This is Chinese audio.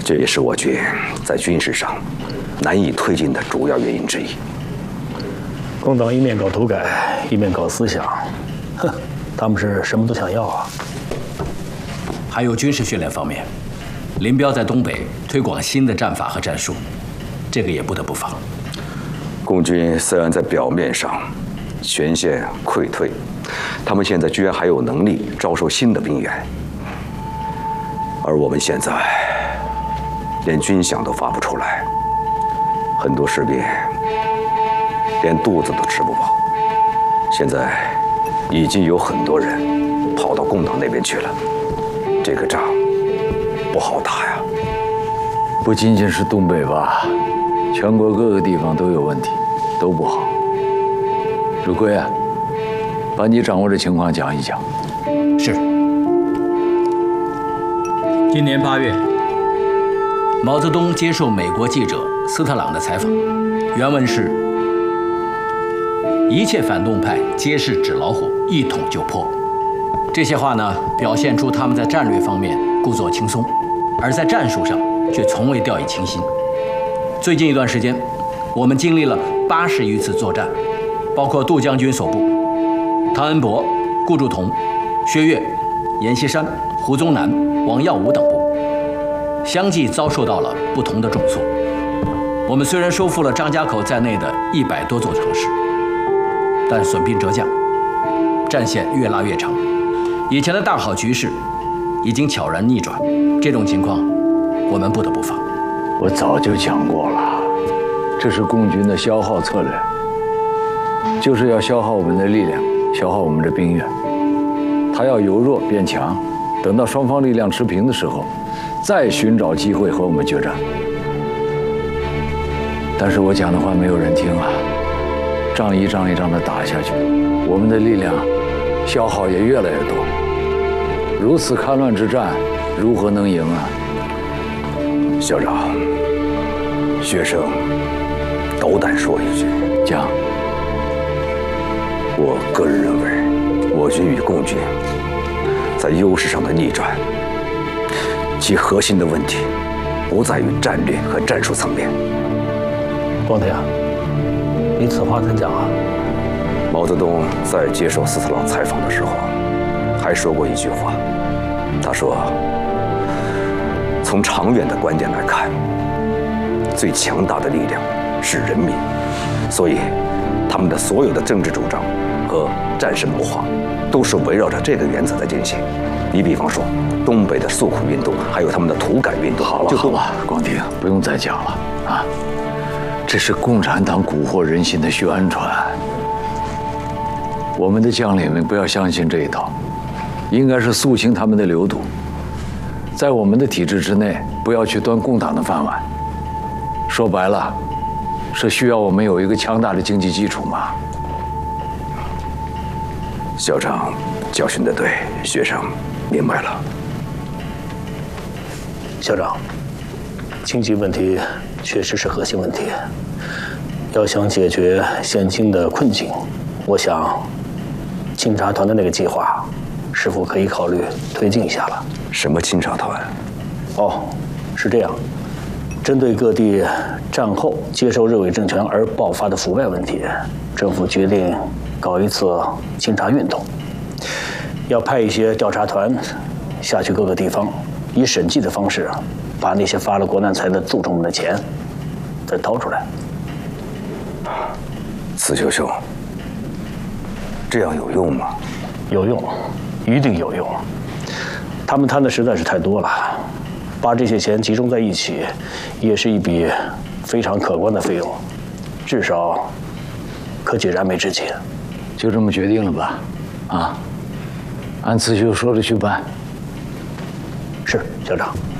这也是我军在军事上难以推进的主要原因之一。 共党一面搞土改，一面搞思想，哼，他们是什么都想要啊。 还有军事训练方面，林彪在东北推广新的战法和战术，这个也不得不防。 共军虽然在表面上全线溃退，他们现在居然还有能力招收新的兵员，而我们现在连军饷都发不出来，很多士兵连肚子都吃不饱。现在已经有很多人跑到共党那边去了，这个仗不好打呀。 不仅仅是东北吧，全国各个地方都有问题，都不好。汝贵啊，把你掌握的情况讲一讲。 是。今年8月，毛泽东接受美国记者斯特朗的采访，原文是：一切反动派皆是纸老虎，一捅就破。这些话呢，表现出他们在战略方面故作轻松，而在战术上却从未掉以轻心。最近一段时间，我们经历了80余次作战，包括杜将军所部、汤恩伯、顾祝同、薛岳、阎锡山、胡宗南、王耀武等部，相继遭受到了不同的重挫。我们虽然收复了张家口在内的100多座城市，但损兵折将，战线越拉越长，以前的大好局势已经悄然逆转。这种情况，我们不得不防。 我早就讲过了，这是共军的消耗策略，就是要消耗我们的力量，消耗我们的兵员。他要由弱变强，等到双方力量持平的时候，再寻找机会和我们决战。但是我讲的话没有人听啊，仗一仗一仗的打下去，我们的力量消耗也越来越多。如此戡乱之战，如何能赢啊？ 校长，学生斗胆说一句， 讲。 我个人认为，我军与共军在优势上的逆转，其核心的问题不在于战略和战术层面。 光天啊，你此话怎讲啊？ 毛泽东在接受斯特朗采访的时候，还说过一句话，他说：“从长远的观点来看，最强大的力量是人民，所以他们的所有的政治主张和战事谋划，都是围绕着这个原则在进行。你比方说，东北的诉苦运动，还有他们的土改运动。 好了，光庭，不用再讲了啊！这是共产党蛊惑人心的宣传。我们的将领们不要相信这一套，应该是肃清他们的流毒，在我们的体制之内，不要去端共党的饭碗。说白了，是需要我们有一个强大的经济基础嘛。 校长教训得对，学生明白了。 校长，经济问题确实是核心问题。要想解决现今的困境，我想清查团的那个计划，是否可以考虑推进一下了？ 什么清查团？ 哦，是这样。针对各地战后接受日伪政权而爆发的腐败问题，政府决定搞一次清查运动，要派一些调查团下去各个地方，以审计的方式，把那些发了国难财的蛀虫们的钱再掏出来。 刺绣兄，这样有用吗？ 有用，一定有用。他们贪的实在是太多了，把这些钱集中在一起，也是一笔非常可观的费用，至少可解燃眉之急。 就这么决定了吧？啊，按刺绣说的去办。 是，校长。